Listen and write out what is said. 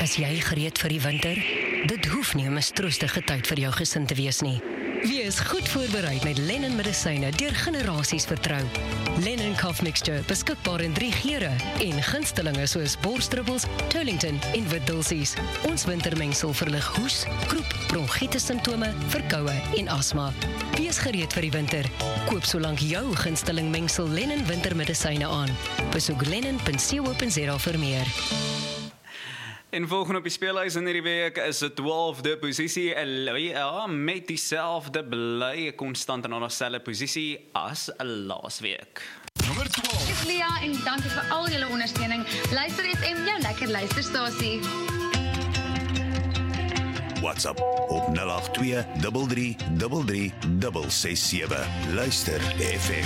Is jy gereed vir die winter? Dit hoef nie 'n mistroostige tyd vir jou gesin te wees nie. Wees goed voorbereid met Lennon medisyne deur generasies vertrou. Lennon Cough Mixture, beskikbaar in 3 geure en gunstelinge soos borsdruppels, Turlington en Wit-Dulcies. Ons wintermengsel verlig hoes, kroep, bronchitis simptome, verkoue en asma. Wees gereed vir die winter. Koop solank jou gunsteling mengsel Lennon wintermedisyne aan. Besoek lennon.co.za vir meer. En volgende op die speelhuis in hierdie week is die 12de posisie, met dieselfde bly konstant in dieselfde posisie as laasweek. Nommer 12. Dis Lia en dankie vir al julle ondersteuning. Luister FM, jou lekker luisterstasie. WhatsApp op 082 33 33 667. Luister FM.